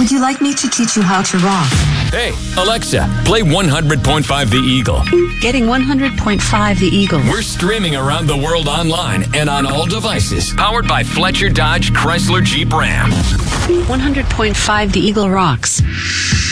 Would you like me to teach you how to rock? Hey, Alexa, play 100.5 The Eagle. Getting 100.5 The Eagle. We're streaming around the world online and on all devices. Powered by Fletcher Dodge Chrysler Jeep Ram. 100.5 The Eagle rocks.